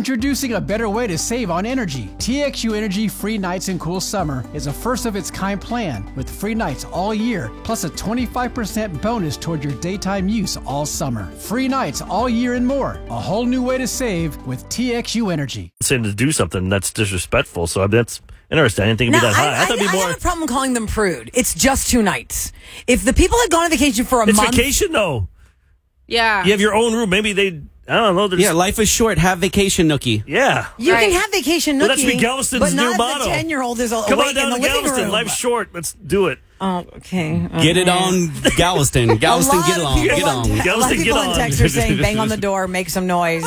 Introducing a better way to save on energy. TXU Energy Free Nights and Cool Summer is a first-of-its-kind plan with free nights all year, plus a 25% bonus toward your daytime use all summer. Free nights all year and more. A whole new way to save with TXU Energy. Saying to do something that's disrespectful, so that's interesting. I didn't think it'd be that high. I thought it'd be more. I have a problem calling them prude. It's just 2 nights. If the people had gone on vacation for a month... It's vacation, though. Yeah. You have your own room. Maybe they... I don't know. Yeah, life is short. Have vacation nookie. Yeah. You can have vacation nookie. Well, that should be Galveston's new motto. But not the 10-year-old is Come on down in the to living Galveston. room. Life's short. Let's do it. Oh, okay. Get it on, Galveston. Galveston, get on. Get on. A lot of people on text are saying, bang on the door, make some noise.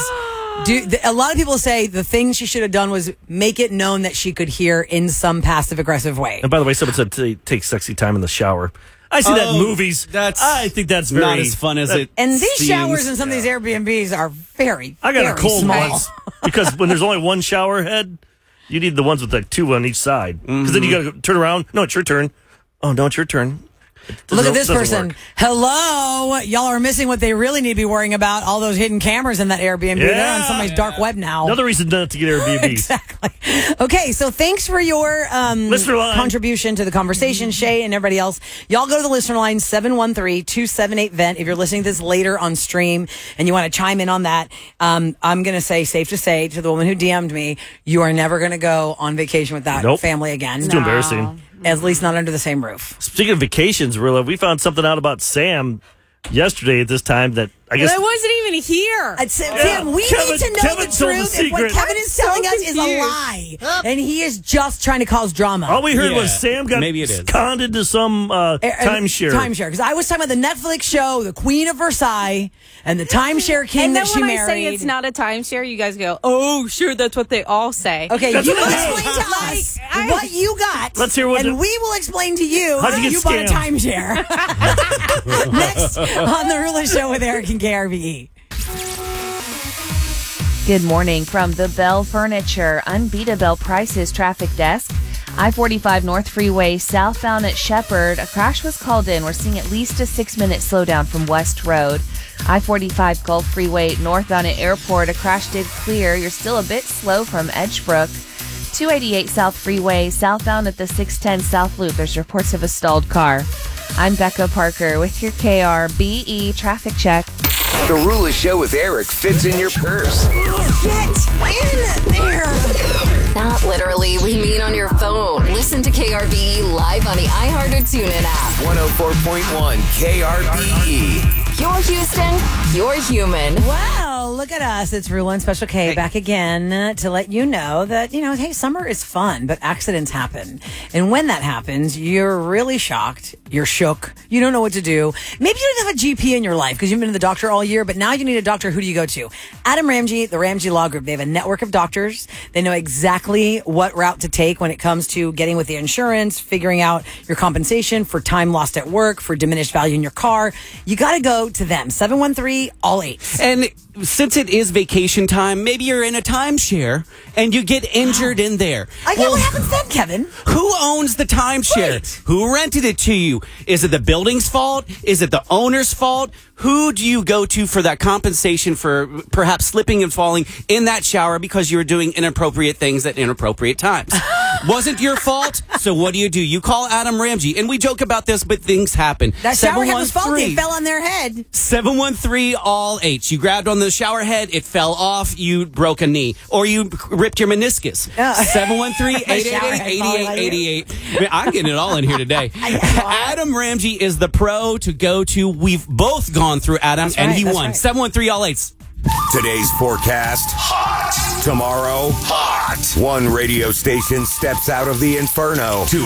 A lot of people say the thing she should have done was make it known that she could hear in some passive-aggressive way. And by the way, someone said take sexy time in the shower. I see that in movies. I think that's very... Not as fun as it And these seems. showers in some of these Airbnbs are very, I got very a cold small. ones. Because when there's only one shower head, you need the ones with like 2 on each side. Because then you got to turn around. No, it's your turn. Oh, no, it's your turn. Look at this person. Hello. Y'all are missing what they really need to be worrying about. All those hidden cameras in that Airbnb. Yeah. They're on somebody's dark web now. Another reason not to get Airbnb. Exactly. Okay, so thanks for your listener line contribution to the conversation, Shay and everybody else. Y'all go to the listener line, 713-278-VENT. If you're listening to this later on stream and you want to chime in on that, I'm going to say, safe to say, to the woman who DM'd me, you are never going to go on vacation with that family again. It's too embarrassing. At least not under the same roof. Speaking of vacations, Rilla, we found something out about Sam yesterday at this time that I guess... I wasn't even here. Sam, we need to know the truth if what Kevin is telling us is a lie. And he is just trying to cause drama. All we heard was Sam got conned into some timeshare. Timeshare. Because I was talking about the Netflix show, The Queen of Versailles, and the timeshare king that she married. And then when I say it's not a timeshare, you guys go, oh, sure, that's what they all say. Okay, you explain to us what you got. Let's hear what... And we will explain to you how you bought a timeshare. Next on The Rula Show with Eric and KRVE. Good morning from the Bell Furniture Unbeatable Prices Traffic Desk. I-45 North Freeway southbound at Shepherd. A crash was called in. We're seeing at least a 6-minute slowdown from West Road. I-45 Gulf Freeway northbound at Airport. A crash did clear. You're still a bit slow from Edgebrook. 288 South Freeway southbound at the 610 South Loop. There's reports of a stalled car. I'm Becca Parker with your KRBE traffic check. The Rula Show with Eric fits in your purse. Get in there. Not literally. We mean on your phone. Listen to KRBE live on the iHeart or TuneIn app. 104.1 KRBE. You're Houston. You're human. Wow, look at us. It's Rula and Special K back again to let you know that, hey, summer is fun, but accidents happen. And when that happens, you're really shocked. You're shook. You don't know what to do. Maybe you didn't have a GP in your life because you've been to the doctor all year, but now you need a doctor. Who do you go to? Adam Ramsey, the Ramsey Law Group. They have a network of doctors. They know exactly what route to take when it comes to getting with the insurance, figuring out your compensation for time lost at work, for diminished value in your car. You got to go to them. 713-ALL-8. And since it is vacation time, maybe you're in a timeshare and you get injured in there. What happens then, Kevin? Who owns the timeshare? Right. Who rented it to you? Is it the building's fault? Is it the owner's fault? Who do you go to for that compensation for perhaps slipping and falling in that shower because you were doing inappropriate things at inappropriate times? Wasn't your fault, so what do? You call Adam Ramsey. And we joke about this, but things happen. That shower head was faulty. It fell on their head. 713-ALL-H. You grabbed on the shower head, it fell off, you broke a knee. Or you ripped your meniscus. 713-888-8888. I'm getting it all in here today. Adam Ramsey is the pro to go to. We've both gone through Adam, and he won. 713-ALL-8. Today's forecast, hot. Tomorrow, hot. One radio station steps out of the inferno.